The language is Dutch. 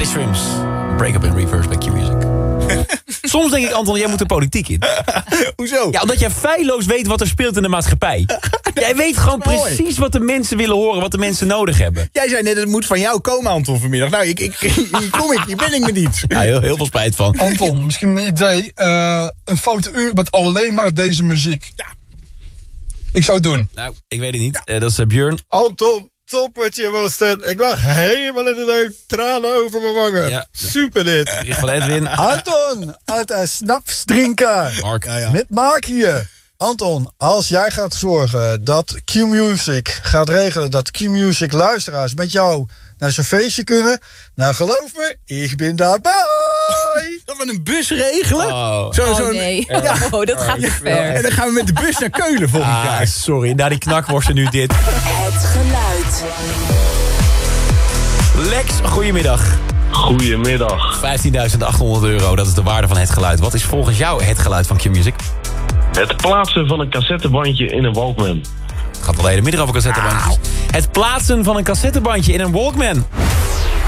Shrimps. Break Up in Reverse bij Q-Music. Soms denk ik, Anton, jij moet de politiek in. Hoezo? Ja, omdat jij feilloos weet wat er speelt in de maatschappij. Jij weet gewoon precies wat de mensen willen horen, wat de mensen nodig hebben. Jij zei net, het moet van jou komen, Anton, vanmiddag. Nou, hier ben ik met iets. Ja, heel veel spijt van. Anton, misschien een idee. Een foute uur met alleen maar deze muziek. Ja. Ik zou het doen. Nou, ik weet het niet. Dat is Björn. Anton, top wat je was dit. Ik lag helemaal in de tranen over mijn wangen. Ja. Super dit. Bericht van Edwin. Anton, uit de snaps drinken. Mark. Met Mark hier. Anton, als jij gaat zorgen dat Q-Music gaat regelen... dat Q-Music luisteraars met jou naar zo'n feestje kunnen... nou, geloof me, ik ben daarbij. Dat we een bus regelen? Oh. Nee. Oh, dat gaat te ver. En dan gaan we met de bus naar Keulen volgend jaar. Sorry, na die knakworsten nu dit. Het geluid. Lex, goedemiddag. Goedemiddag. €15.800, dat is de waarde van het geluid. Wat is volgens jou het geluid van Q-Music? Het plaatsen van een cassettebandje in een Walkman. Het gaat wel de hele middag over cassettebandjes. Het plaatsen van een cassettebandje in een Walkman.